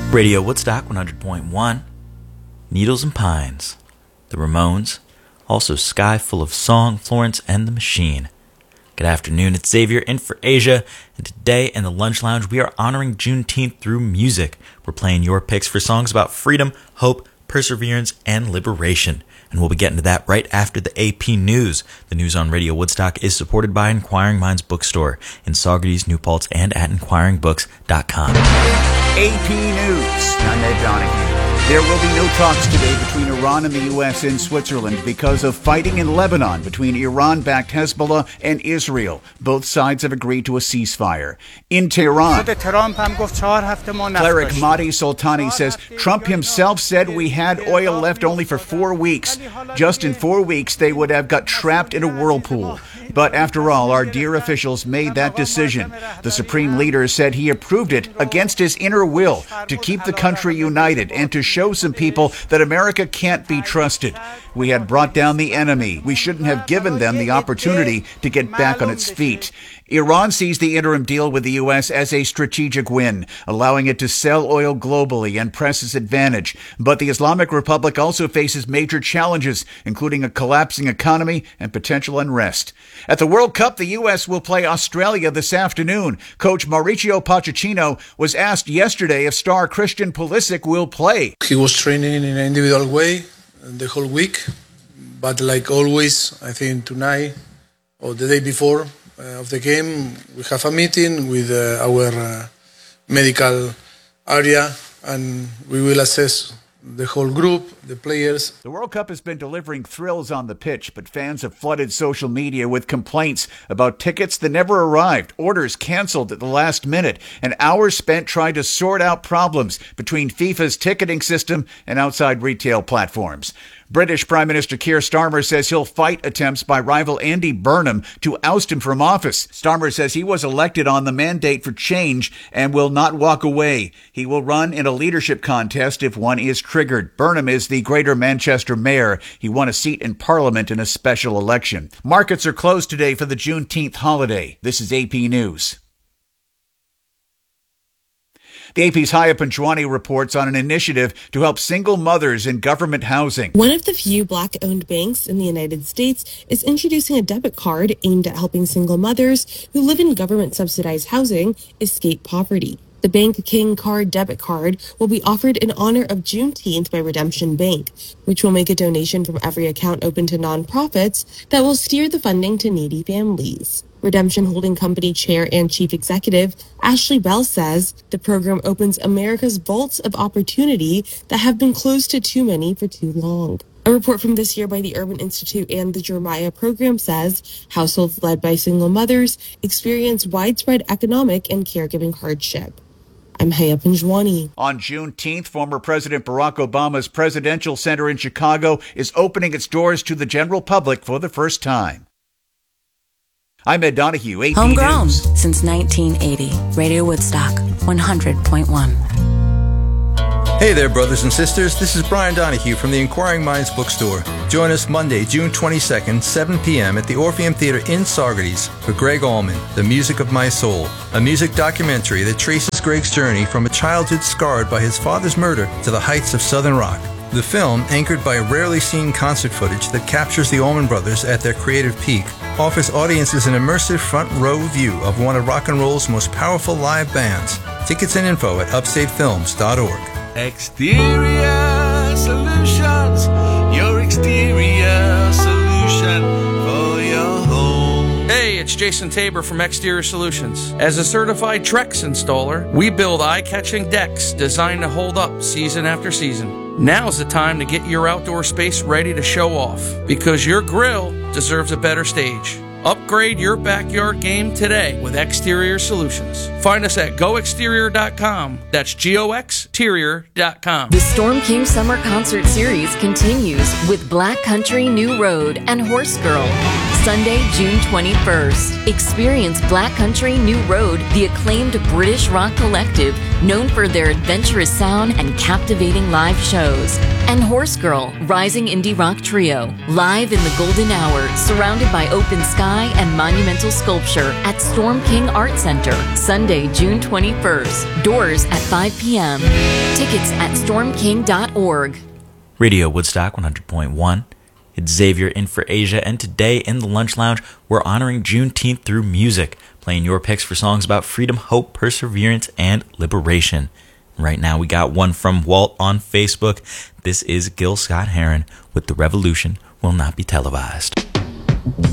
Radio Woodstock 100.1, Needles and Pines, The Ramones, also Sky Full of Song, Florence and the Machine. Good afternoon, it's Xavier in for Asia, and today in the Lunch Lounge we are honoring Juneteenth through music. We're playing your picks for songs about freedom, hope, perseverance, and liberation. And we'll be getting to that right after the AP News. The news on Radio Woodstock is supported by Inquiring Minds Bookstore in Saugerties, New Paltz, and at inquiringbooks.com. AP News. I'm Ed Donahue. There will be no talks today between Iran and the U.S. in Switzerland because of fighting in Lebanon between Iran-backed Hezbollah and Israel. Both sides have agreed to a ceasefire. In Tehran, cleric Mahdi Soltani says Trump himself said we had oil left only for 4 weeks. Just in 4 weeks, they would have got trapped in a whirlpool. But after all, our dear officials made that decision. The supreme leader said he approved it against his inner will to keep the country united and to show some people that America can't be trusted. We had brought down the enemy. We shouldn't have given them the opportunity to get back on its feet. Iran sees the interim deal with the U.S. as a strategic win, allowing it to sell oil globally and press its advantage. But the Islamic Republic also faces major challenges, including a collapsing economy and potential unrest. At the World Cup, the U.S. will play Australia this afternoon. Coach Mauricio Pochettino was asked yesterday if star Christian Pulisic will play. He was training in an individual way the whole week, but like always, I think tonight or the day before of the game, we have a meeting with our medical area, and we will assess the whole group, the players. The World Cup has been delivering thrills on the pitch, but fans have flooded social media with complaints about tickets that never arrived, orders canceled at the last minute, and hours spent trying to sort out problems between FIFA's ticketing system and outside retail platforms. British Prime Minister Keir Starmer says he'll fight attempts by rival Andy Burnham to oust him from office. Starmer says he was elected on the mandate for change and will not walk away. He will run in a leadership contest if one is triggered. Burnham is the Greater Manchester mayor. He won a seat in Parliament in a special election. Markets are closed today for the Juneteenth holiday. This is AP News. The AP's Haya Panjwani reports on an initiative to help single mothers in government housing. One of the few Black-owned banks in the United States is introducing a debit card aimed at helping single mothers who live in government-subsidized housing escape poverty. The Bank King Card debit card will be offered in honor of Juneteenth by Redemption Bank, which will make a donation from every account open to nonprofits that will steer the funding to needy families. Redemption Holding Company Chair and Chief Executive Ashley Bell says the program opens America's vaults of opportunity that have been closed to too many for too long. A report from this year by the Urban Institute and the Jeremiah program says households led by single mothers experience widespread economic and caregiving hardship. I'm Haya Panjwani. On Juneteenth, former President Barack Obama's Presidential Center in Chicago is opening its doors to the general public for the first time. I'm Ed Donahue, AP Homegrown News. Since 1980. Radio Woodstock 100.1. Hey there, brothers and sisters. This is Brian Donahue from the Inquiring Minds Bookstore. Join us Monday, June 22nd, 7 p.m. at the Orpheum Theater in Saugerties for Greg Allman, The Music of My Soul, a music documentary that traces Greg's journey from a childhood scarred by his father's murder to the heights of Southern rock. The film, anchored by rarely seen concert footage that captures the Allman Brothers at their creative peak, offers audiences an immersive front-row view of one of rock and roll's most powerful live bands. Tickets and info at upstatefilms.org. Exterior Solutions, your exterior solution for your home. Hey, it's Jason Tabor from Exterior Solutions. As a certified Trex installer, we build eye-catching decks designed to hold up season after season. Now's the time to get your outdoor space ready to show off, because your grill deserves a better stage. Upgrade your backyard game today with Exterior Solutions. Find us at goexterior.com. That's GOXterior.com. The Storm King Summer Concert Series continues with Black Country New Road and Horse Girl. Sunday, June 21st. Experience Black Country New Road, the acclaimed British rock collective known for their adventurous sound and captivating live shows. And Horse Girl, rising indie rock trio, live in the golden hour, surrounded by open sky and monumental sculpture at Storm King Art Center, Sunday, June 21st. Doors at 5 p.m. Tickets at stormking.org. Radio Woodstock 100.1. It's Xavier in for Asia, and today in the Lunch Lounge, we're honoring Juneteenth through music, playing your picks for songs about freedom, hope, perseverance, and liberation. Right now, we got one from Walt on Facebook. This is Gil Scott-Heron with The Revolution Will Not Be Televised.